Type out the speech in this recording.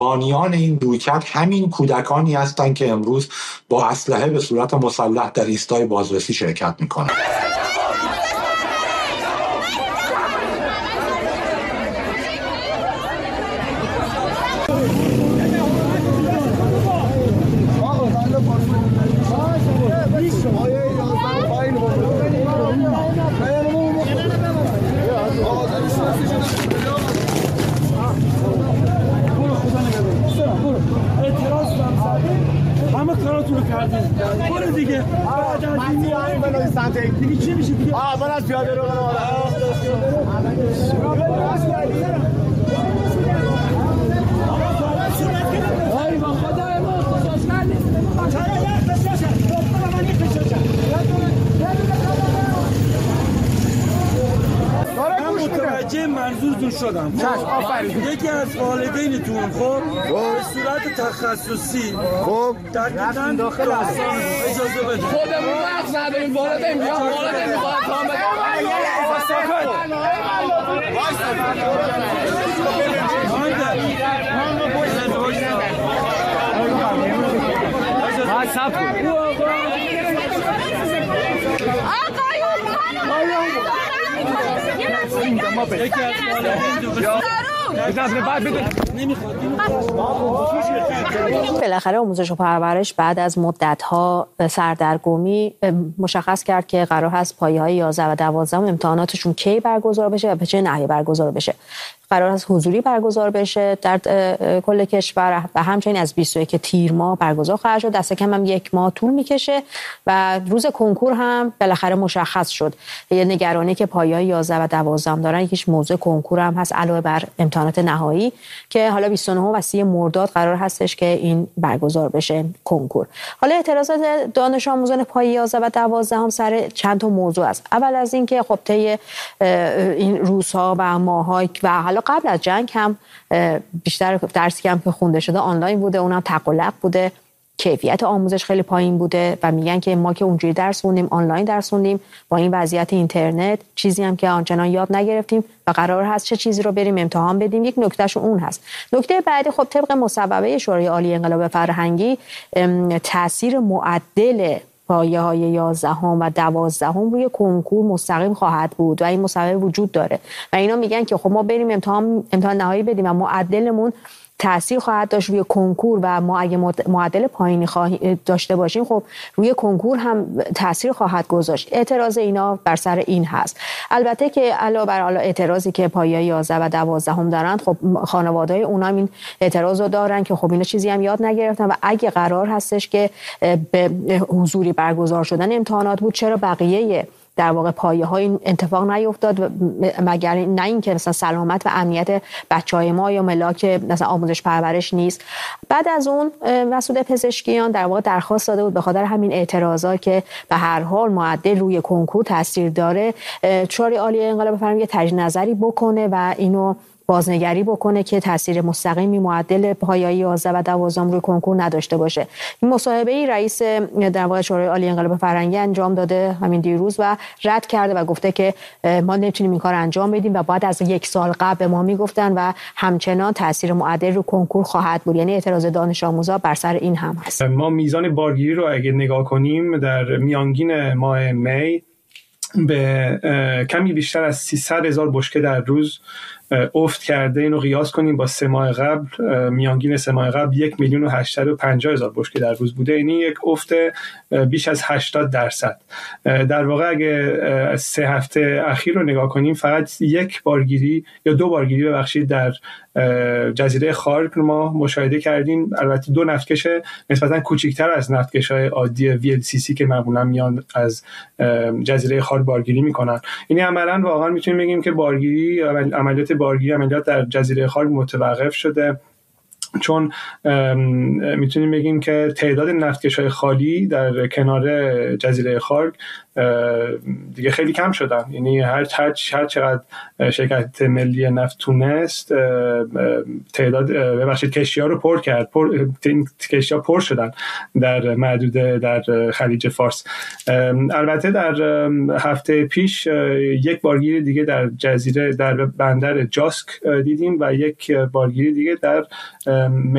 بانیان این رویکرد همین کودکانی هستند که امروز با اسلحه به صورت مسلح در ایستگاه بازرسی شرکت میکنند. برو دیگه دیگه چی میشه دیگه من از پیاده رو متوجه منظورتون شدم. یکی از والدینتون خب به صورت تخصصی خب دقیقاً داستان اجازه بده خودمون وقت نداریم والدین بیا والدین میخواد کام بده بالاخره آموزش و پرورش بعد از مدت‌ها سردرگمی مشخص کرد که قرار هست پایه‌های 11 و 12 امتحاناتشون کی برگزار بشه و به چه نحوی برگزار بشه. قرار است حضوری برگزار بشه در کل کشور و همچنین از 21 تیر ماه برگزار خواهد شد. دست کم هم 1 ماه طول میکشه و روز کنکور هم بالاخره مشخص شد. یه نگرانی که پایه‌های 11 و 12 دارن یکیش موضوع کنکور هم هست علاوه بر امتحانات نهایی که حالا 29 و 30 مرداد قرار هستش که این برگزار بشه کنکور. حالا اعتراضات دانش آموزان پایه 11 و 12 هم سر چند تا موضوع است. اول از این که خب طی این روزها و ماه‌ها و حالا قبل از جنگ هم بیشتر درسی هم که خونده شده آنلاین بوده، اونم تقلق بوده، کیفیت آموزش خیلی پایین بوده و میگن که ما که اونجوری درس خوندیم آنلاین درس خوندیم با این وضعیت اینترنت چیزی هم که آنچنان یاد نگرفتیم و قرار هست چه چیزی رو بریم امتحان بدیم. یک نکتهش اون هست. نکته بعدی خب طبق مصوبه شورای عالی انقلاب فرهنگی تاثیر معدل پایه‌های 11 و 12 روی کنکور مستقیم خواهد بود و این مصوبه وجود داره و اینا میگن که خب ما بریم امتحان نهایی بدیم و معدلمون تأثیر خواهد داشت روی کنکور و ما اگه معدل پایینی داشته باشیم خب روی کنکور هم تأثیر خواهد گذاشت. اعتراض اینا بر سر این هست. البته که علاوه بر اعتراضی که پایه 11 و 12 هم دارن خب خانواده‌های اونا این اعتراض رو دارن که خب اینا چیزی هم یاد نگرفتن و اگه قرار هستش که به حضوری برگزار شدن امتحانات بود چرا بقیه در واقع پایه‌های اتفاق نیفتاد مگر نه اینکه مثلا سلامت و امنیت بچه‌های ما یا ملاک مثلا آموزش پرورش نیست. بعد از اون مسئول پزشکیان در واقع درخواست داده بود به خاطر همین اعتراضات که به هر حال معدل روی کنکور تاثیر داره شورای عالی انقلاب فرهنگی تجدید نظری بکنه و اینو بازنگری بکنه که تاثیر مستقیمی معدل پایه‌های 11 و 12 روی کنکور نداشته باشه. این مصاحبه‌ای رئیس در واقع شورای عالی انقلاب فرهنگی انجام داده همین دیروز و رد کرده و گفته که ما نمیتونیم این کار انجام بدیم و بعد از 1 سال قبل به ما میگفتن و همچنان تاثیر معدل رو کنکور خواهد بود. یعنی اعتراض دانش آموزا بر سر این هم هست. ما میزان بارگیری رو اگه نگاه کنیم در میانگین ماه می به کمی بیشتر از 300,000 بشکه در روز افت کرده. اینو قیاس کنیم با 3 ماه قبل، میانگین 3 ماه قبل 1,850,000 بشکه در روز بوده. یعنی یک افت بیش از 80%. در واقع اگه 3 هفته اخیر رو نگاه کنیم فقط 1 بارگیری یا 2 بارگیری ببخشید در جزیره خارک ما مشاهده کردیم. البته 2 نفتکش نسبتاً کوچکتر از نفتکش‌های عادی VLCC که معمولاً میان از جزیره خارک بارگیری میکنن. یعنی عملاً واقعاً میتونیم بگیم که بارگیری عملیات در جزیره خارک متوقف شده، چون میتونیم بگیم که تعداد نفتکش‌های خالی در کنار جزیره خارک دیگه خیلی کم شدن. یعنی هر چقدر شرکت ملی نفت تونست تعداد کشتی‌ها رو پر کرد، کشتی‌ها پر شدن در محدوده در خلیج فارس. البته در هفته پیش 1 بارگیری دیگه در بندر جاسک دیدیم و 1 بارگیری دیگه در